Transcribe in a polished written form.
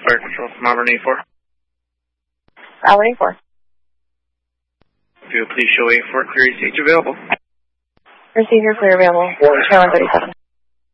Fire Control from Auburn 84. Auburn 84. If you would please show 84, clear ECH available. Receive your clear available. Channel 137.